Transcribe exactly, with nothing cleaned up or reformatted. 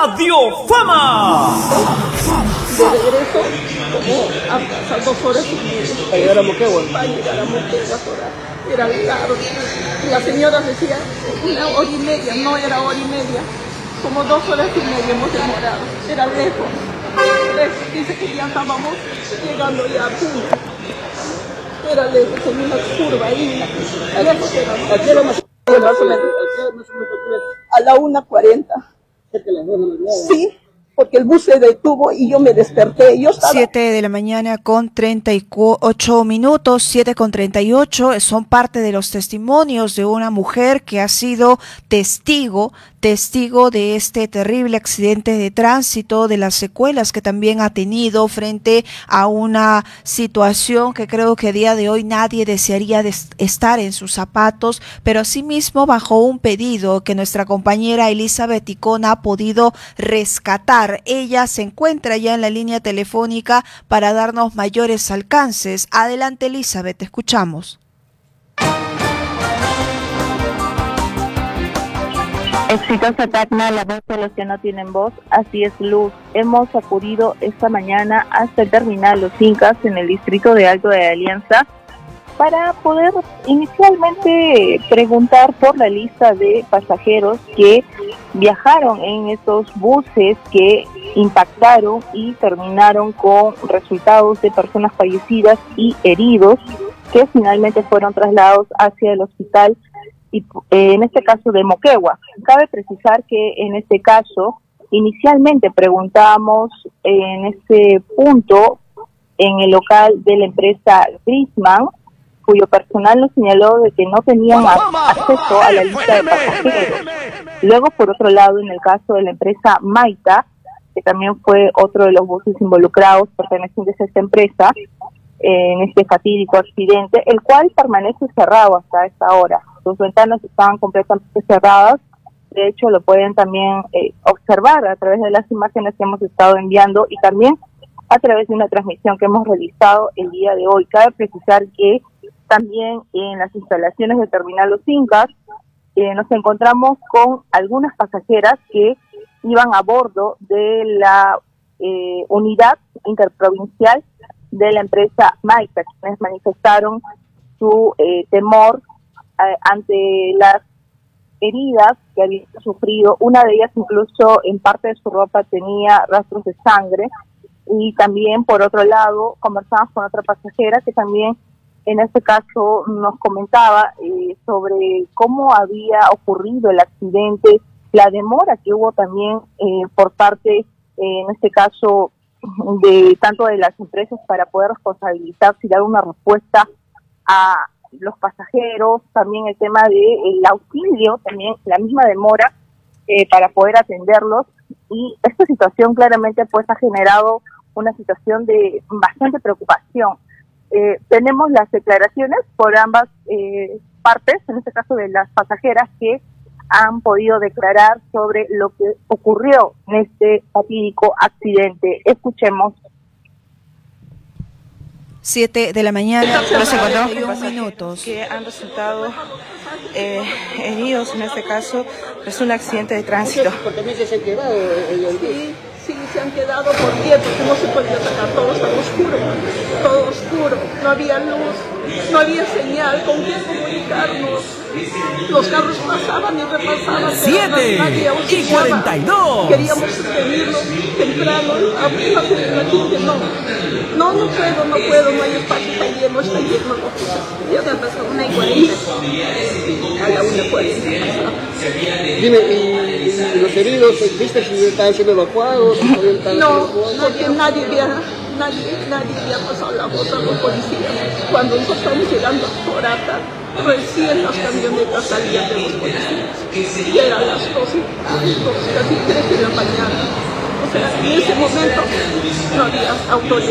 Radio Fama. De regreso, como a las dos horas y media. ¿Para llegar a Moquegua? Para llegar a Moquegua, era largo. La señora decía una hora y media, no era hora y media. Como dos horas y media hemos demorado. Era lejos. lejos. Dice que ya estábamos llegando ya a punto. Era lejos, en una curva ahí. Lejos era. ¿A qué hora más o menos? A la una cuarenta. Sí, porque el bus se detuvo y yo me desperté. Yo estaba... siete de la mañana con treinta y ocho minutos, siete con treinta y ocho, son parte de los testimonios de una mujer que ha sido testigo, testigo de este terrible accidente de tránsito, de las secuelas que también ha tenido frente a una situación que creo que a día de hoy nadie desearía de estar en sus zapatos, pero asimismo bajo un pedido que nuestra compañera Elizabeth Icona ha podido rescatar. Ella se encuentra ya en la línea telefónica para darnos mayores alcances. Adelante, Elizabeth, te escuchamos. Exitosa Tacna, la voz de los que no tienen voz. Así es, Luz. Hemos acudido esta mañana hasta el terminal Los Incas en el distrito de Alto de Alianza para poder inicialmente preguntar por la lista de pasajeros que viajaron en estos buses que impactaron y terminaron con resultados de personas fallecidas y heridos que finalmente fueron trasladados hacia el hospital, y eh, en este caso de Moquegua. Cabe precisar que en este caso inicialmente preguntábamos en este punto en el local de la empresa Grisman, cuyo personal nos señaló de que no tenían acceso a la lista de pasajeros. Luego, por otro lado, en el caso de la empresa Maita, que también fue otro de los buses involucrados pertenecientes a esta empresa, en este fatídico accidente, el cual permanece cerrado hasta esta hora. Sus ventanas estaban completamente cerradas. De hecho, lo pueden también eh, observar a través de las imágenes que hemos estado enviando y también a través de una transmisión que hemos realizado el día de hoy. Cabe precisar que también en las instalaciones del terminal Los Incas eh, nos encontramos con algunas pasajeras que iban a bordo de la eh, unidad interprovincial de la empresa Maita, quienes manifestaron su eh, temor eh, ante las heridas que habían sufrido. Una de ellas incluso en parte de su ropa tenía rastros de sangre, y también por otro lado conversamos con otra pasajera que también en este caso nos comentaba eh, sobre cómo había ocurrido el accidente, la demora que hubo también eh, por parte, eh, en este caso, de tanto de las empresas para poder responsabilizarse y dar una respuesta a los pasajeros, también el tema del auxilio, también la misma demora eh, para poder atenderlos, y esta situación claramente pues ha generado una situación de bastante preocupación. Eh, tenemos las declaraciones por ambas eh, partes, en este caso de las pasajeras, que han podido declarar sobre lo que ocurrió en este fatídico accidente. Escuchemos. siete de la mañana, cuarenta y un minutos. Que han resultado eh, heridos, en este caso, es un accidente de tránsito. Porque también se han quedado el, el Sí, sí, se han quedado por pie porque no se podía sacar, todo estaba oscuro, todo oscuro, no había luz, no había señal, ¿con quién comunicarnos? Los carros pasaban y repasaban. siete y cuarenta y dos. Queríamos pedirlos temprano, apenas en la quinta, no. No, no puedo, no puedo, no hay espacio, está lleno, está lleno. Ya se pasó una y cuarenta. A la una y cuarenta. Dime, ¿y, y los heridos, viste si estaban siendo evacuados? No, porque nadie había, nadie, nadie había pasado la voz a los policías. Cuando nosotros estamos llegando a Corata, recién las camionetas salían de los policías. Y eran las doce, casi tres de la mañana. O sea, en ese momento no había autoridad.